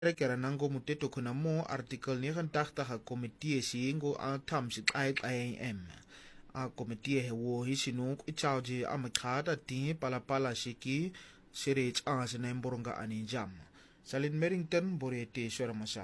rekera nango muteto kuna mo artikel 89 komitie singo atam siqayiqayem a komitie hewo hisinu ichaji amachada ti palapala shiki sirich asene mboronga aninjam Salin Merrington borete swermasam.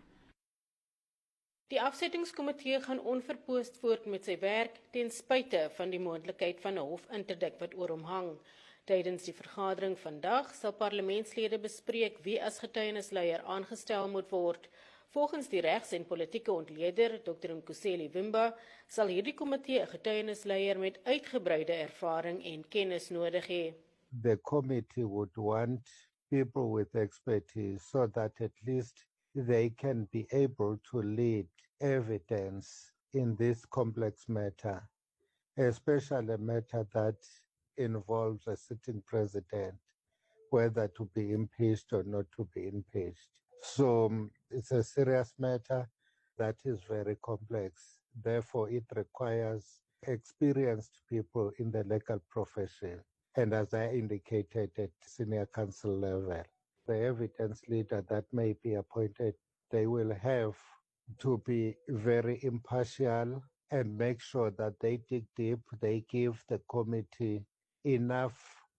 Die afsettingskomitee gaan onverpoost voort met sy werk ten spyte van die moontlikheid van 'n hofinterdik wat oor hom hang. Tydens die vergadering vandag sal parlementslede bespreek wie as getuienisleier aangestel moet word. Volgens die regs- en politieke ontleder Dr. Nkuseli Wimba sal hierdie komitee 'n getuienisleier met uitgebreide ervaring en kennis nodig hê. The committee would want people with expertise so that at least they can be able to lead evidence in this complex matter, especially a matter that involves a sitting president, whether to be impeached or not to be impeached. So it's a serious matter that is very complex. Therefore, it requires experienced people in the legal profession. And as I indicated at senior council level, the evidence leader that may be appointed, they will have to be very impartial and make sure that they dig deep, they give the committee enough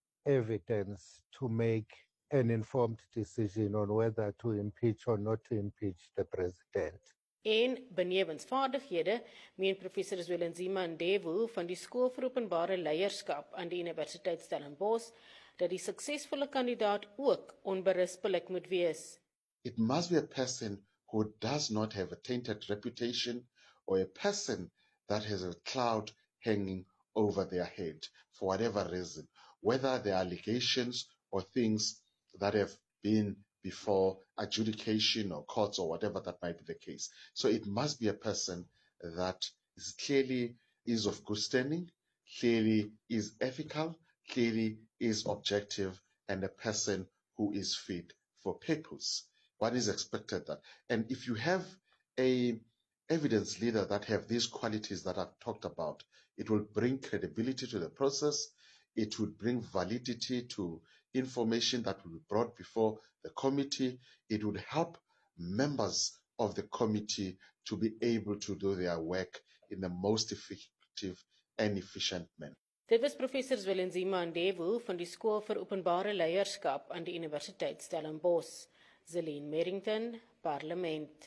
evidence to make an informed decision on whether to impeach or not to impeach the president. En benewens vaardighede, meen professor Zwelinzima Ndevu van die Skool vir Openbare Leierskap aan die Universiteit Stellenbosch, dat die suksesvolle kandidaat ook onberispelik moet wees. It must be a person who does not have a tainted reputation or a person that has a cloud hanging over their head for whatever reason, whether there are allegations or things that have been before adjudication or courts or whatever that might be the case. So it must be a person that is clearly is of good standing, clearly is ethical, clearly is objective, and a person who is fit for purpose. What is expected that, and if you have a evidence leader that have these qualities that I've talked about, it will bring credibility to the process. It would bring validity to information that will be brought before the committee. It would help members of the committee to be able to do their work in the most effective and efficient manner. Dit was professor Zwelinzima Ndevu van die Skool vir Openbare Leierskap aan die Universiteit Stellenbosch. Zelene Merrington, Parlement.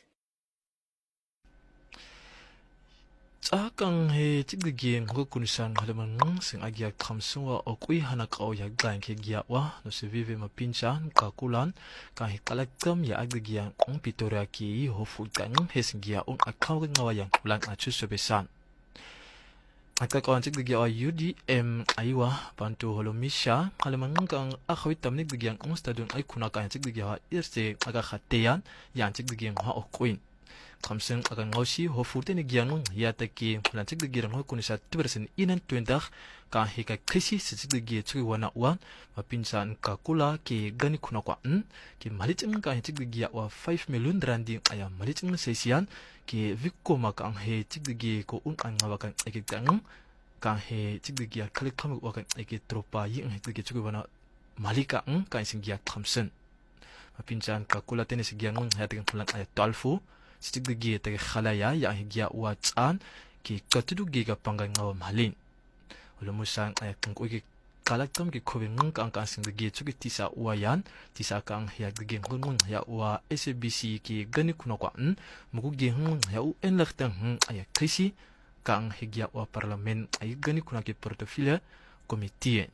Tsakang he tigdigien ko kunisan halaman sing agya khamsuwa o kui hanak o ya glan ke giawa no se vive mapincha kakulan ka he kalakam ya agdigian ong pitoria ki ho fukan hesingia ong akaw ngawa yang kulang achu sobesan akakon tigdigia o UDM aiwa bantu holomisha halaman kang akhawit tamnik digian ong stadion ay kunaka tigdigia irse aga khateyan yang tigdigian ha o kuin Kamseng akan ngausi ho furte ni gianung ya taki lantik de girang ho kunisa 2021 ka hika krisi sisik de gi tsui wana wan mapinsan ka kula ki gani kuna kwa ki maliting ka hitik de gi wa 5 million randi aya maliting sesian ki vikko maka ang he tik de gi ko un an ngawakan ekitang ka he tik de gi khalik tham wakan ekit tropa yi hitik de gi tsui wana malika ka sing gi kamsen mapinsan ka kula tenis gianung ya taki pulang aya 12 Sitig digi tagi khalaya yang higya uatsaan ki katudu giga panggang ngawam halin. Ulamusan ay kang uigi kalaktam ki kobe ngka ang kansing digi tsugi tisa uayan, tisa kang hiyag digi ngungung ya ua SABC ki gani kunakwaan, mugugi ya UN laktang ay krisi kang higya ua parlamen ay gani kunaki portofile komitie.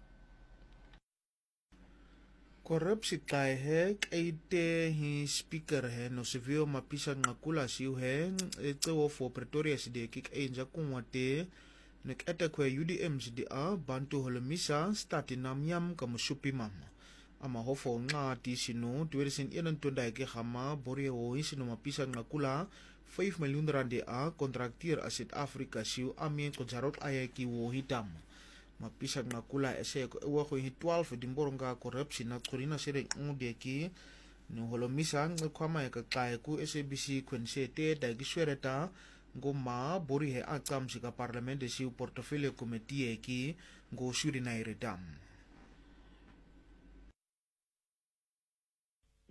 Korupsi kai he kaite hi speaker he no sevio mapisa ngakula siu he ete wo for Pretoria side kik enja kumwate nek ete kwe UDM side a bantu holomisa stati namyam kamusupi mama ama hofo nga tisinu 2021 ke hama bori ho hisinu mapisa ngakula 5 million rande a kontraktier asit Afrika siu amien konjarot ayaki wo hitam mapisa ngakula ese ko hi 12 dimboronga korupsi na korina sere ngudeki no holomisa ngkhwama ka kai ku SABC khwensete da giswereta ngoma bori he akam sika parlamente si portofile committee ki ngo shuri na iredam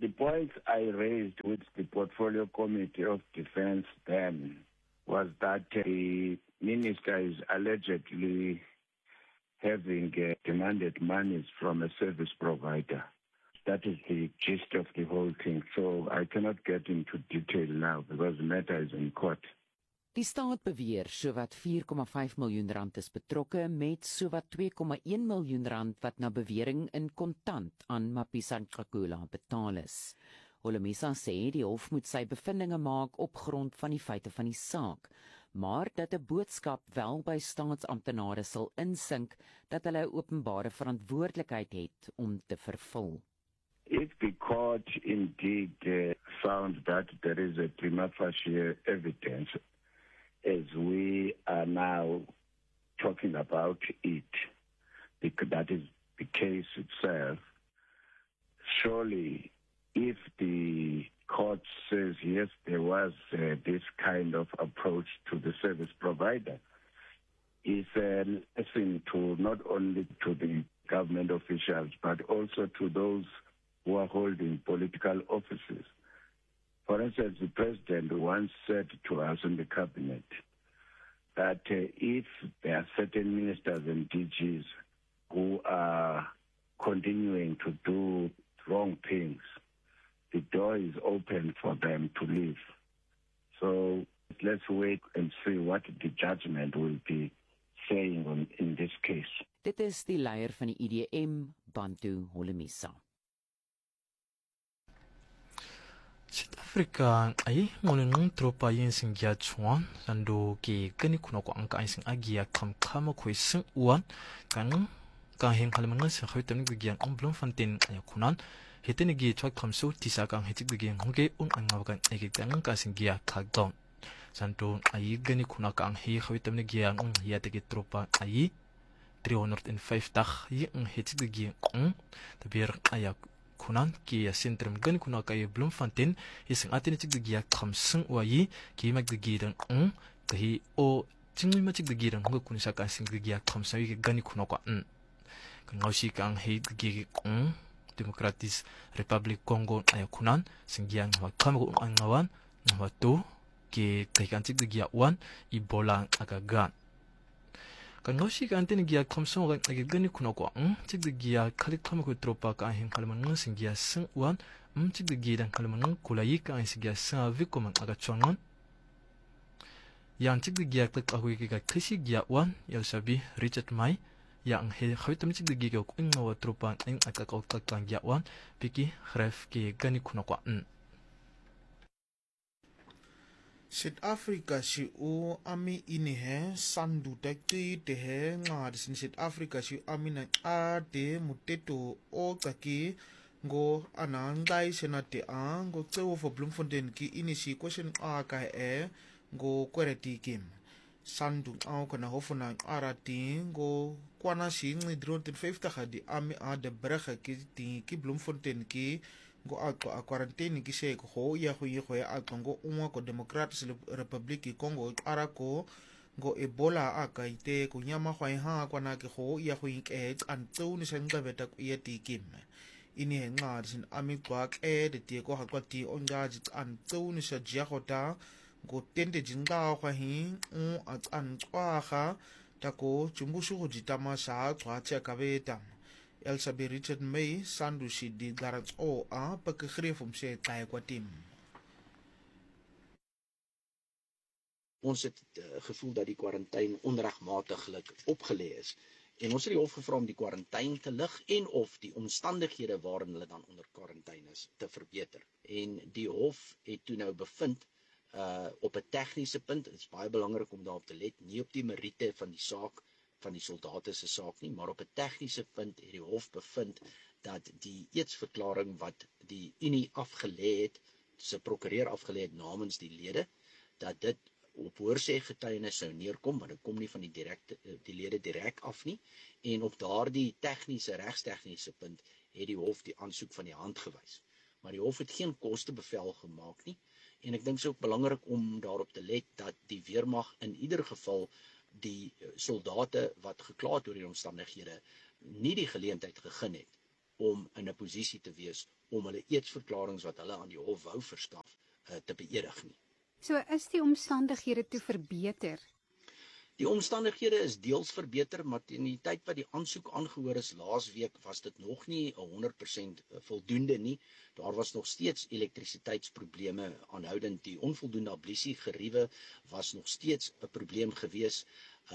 The points I raised with the Portfolio Committee of Defense then was that the minister is allegedly having demanded monies from a service provider. That is the gist of the whole thing. So I cannot get into detail now because the matter is in court. Die staat beweer sowat 4,5 miljoen rand is betrokke met sowat 2,1 miljoen rand wat na bewering in kontant aan Mapisa-Nqakula betaal is. Holomisa sê die hof moet sy bevindinge maak op grond van die feite van die saak, maar dat 'n boodskap wel by staatsamptenare sal insink dat hulle 'n openbare verantwoordelikheid het om te vervul. If the court indeed found that there is a prima facie evidence, as we are now talking about it, that is the case itself, surely if the court says, yes, there was this kind of approach to the service provider, is a lesson to not only to the government officials, but also to those who are holding political offices. For instance, the president once said to us in the cabinet that if there are certain ministers and DGs who are continuing to do wrong things, the door is open for them to leave. So let's wait and see what the judgment will be saying in this case. Dit is die leier van die IDM, Bantu Holomisa. Suid-Afrika ay ngunung tropa yin sing ya chuan sando ke kani kuno ko angka sing agia kham khoi sing uan kan heng halmangan sing khaitam ni gian Bloemfontein ay kunan heteni gi chak khamso tisa kang hetik gi ngge un angaw kan ek tang ka sing gia khagdon santo ay gani kuna kang he khaitam ni gian ya te tropa ay 350 yi hetik gi tabir ayak kunan ki sentrum gan kuna kay Bloemfontein isang atin tigdigiya khamsung wayi ki magdigiran kahi o chingmi machigdigiran hung kun sa kan singdigiya khamsung ki gani kuna ko kan ngausi kang he gi Democratic Republic Congo ay kunan singgian wa kamago angawan wa to ki kay kan tigdigiya wan Ebola agagan kan ngausi kan tin giya khamsung ga gani kuna ko tigdigiya khalik khamago tropa ka hin kalman ng singgiya sing wan tigdigiya dan kalman ng kulay ka singgiya sa vikoman aga chongon yang tigdigiya tak agui ka krisi giya wan ya sabi Richard Mai yang he khaitam tigdigiya ko ngawa tropa ng akakaw takang giya wan piki khref ki gani kuna ko Suid-Afrika si u ami ini he sandu takti te he ngad sin Suid-Afrika si ami na ate muteto o kaki go anandai senate go tsewo for Bloemfontein ki ini si question a ka go kwereti kim sandu au kana hofuna arati go kwana si ngi 350 di ami a de brege ki Bloemfontein ki go ako a quarantine ki se ko ya go ya go unwa ko Democratic Republic Congo arako go Ebola akaite ko nyama khwai ha kwana ke go ya go ke an tsuni se ngabeta ku ya tikim ini henga sin ami kwak de tie ko ha kwati onga jit an tsuni se jia khota go tende jinga khwa hi an tswa kha ta ko chumbusu go jitama sa tswa tse kabeta Elsabe Richard May sandu si di garants o pagkagreef om sy kaya kwa team. Ons het gevoel dat die kwarantyne onregmatiglik opgelê is. En ons het die hof gevra om die kwarantyne te lig en of die omstandighede waarin hulle dan onder kwarantyne is te verbeter. En die hof het toe nou bevind op 'n tegniese punt, dit is baie belangrik om daarop te let, nie op die meriete van die saak van die soldate se saak nie, maar op 'n tegniese punt het die hof bevind dat die eetsverklaring wat die Unie afgelê het, se prokureur afgelê het namens die lede, dat dit op hoorsê getuienis sou neerkom, want dit kom nie van die lede direk af nie, en op daardie regstegniese punt het die hof die aansoek van die hand gewys. Maar die hof het geen kostebevel gemaak nie, en ek dink dit is ook belangrik om daarop te let dat die weermag in ieder geval die soldate wat geklaat oor die omstandighede nie die geleentheid gegee het om in 'n posisie te wees om hulle eetsverklaringe wat hulle aan die hof wou verskaf te beëdig nie. So is die omstandighede toe verbeter? Die omstandighede is deels verbeter, maar teen die tyd wat die aansoek aangehoor is laasweek was dit nog nie 100% voldoende nie. Daar was nog steeds elektrisiteitsprobleme aanhoudend. Die onvoldoende ablisiegeriewe was nog steeds 'n probleem gewees.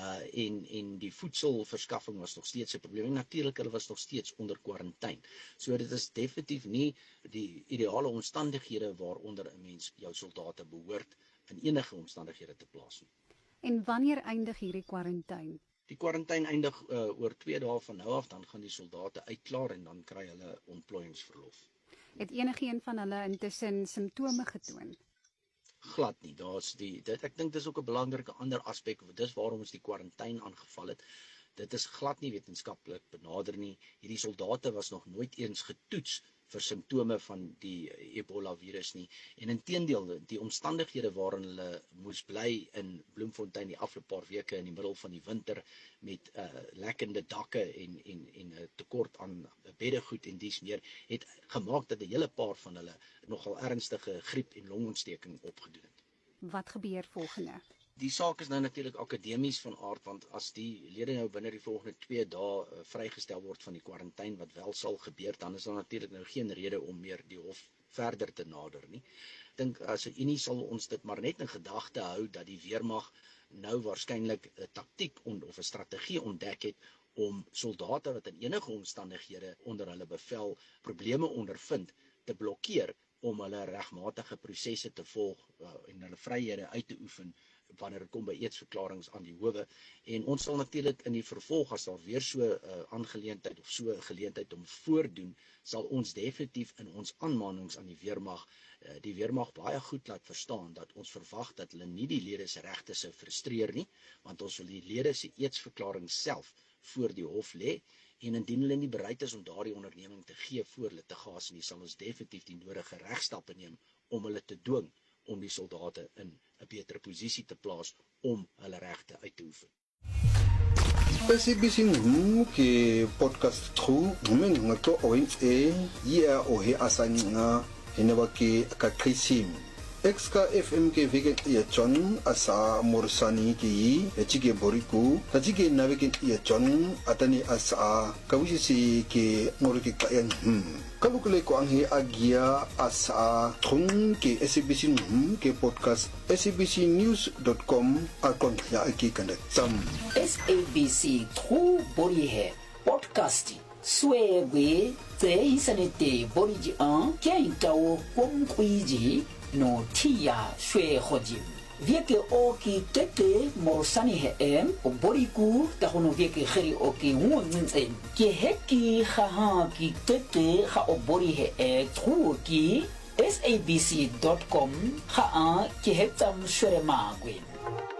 En die voedselverskaffing was nog steeds 'n probleem. En natuurlik, hulle was nog steeds onder kwarantyne. So dit is definitief nie die ideale omstandighede waaronder 'n mens jou soldate behoort in enige omstandighede te plaas nie. En wanneer eindig hierdie kwarantyne? Die kwarantyne eindig oor 2 dae van nou af, dan gaan die soldate uitklaar en dan kry hulle ontplooiingsverlof. Het enigiemand van hulle intussen simptome getoon? Glad nie. Ek dink dis ook 'n belangrike ander aspek, dis waarom ons die kwarantyne aangeval het. Dit is glad nie wetenskaplik benader nie. Hierdie soldate was nog nooit eens getoets vir simptome van die Ebola virus nie. En inteendeel, die omstandighede waarin hulle moes bly in Bloemfontein die afgelope paar weke in die middel van die winter met lekkende dakke en 'n tekort aan beddegoed en dies meer, het gemaak dat 'n hele paar van hulle nogal ernstige griep en longontsteking opgedoen het. Wat gebeur volgende? Die saak is nou natuurlik akademies van aard, want as die lede nou binne die volgende 2 dae vrygestel word van die kwarantyne, wat wel sal gebeur, dan is daar natuurlik nou geen rede om meer die hof verder te nader nie. Ek dink as 'n unie sal ons dit maar net in gedagte hou dat die weermag nou waarskynlik 'n taktiek of 'n strategie ontdek het om soldate wat in enige omstandighede onder hulle bevel probleme ondervind te blokkeer om hulle regmatige prosesse te volg en hulle vryhede uit te oefen wanneer dit kom by eetsverklaringe aan die howe. En ons sal natuurlik in die vervolg, as daar weer so aangeleentheid of so 'n geleentheid om voordoen, sal ons definitief in ons aanmanings aan die weermag baie goed laat verstaan dat ons verwag dat hulle nie die lede se regte se frustreer nie, want ons wil die lede se eetsverklaring self voor die hof lê. En indien hulle nie bereid is om daardie onderneming te gee voor litigasie nie, sal ons definitief die nodige regstappe neem om hulle te dwing om die soldate in 'n beter posisie te plaas om hulle regte uit te oefen. SABC ke podcast tru ngato oins ya ohe asanga henabaki kakrisim Exka FM ke vegan ya John asa morsani ki echike boriku tajike navegen ya John atani asa kawisi ke moriki kayan kalukule ko anghi agia asa thung ke SABC ke podcast sabcnews.com akon ya aki kandak sam SABC tru bori he podcasting swebe te isanete boriji an kyaitao komkwiji no tia shwe khojim vieke oki tete morsani he o boriku ta hono vieke kheri oki wonzen ke heki kha ki tete kha o bori he truki sabc.com kha ke hetam shwe magwin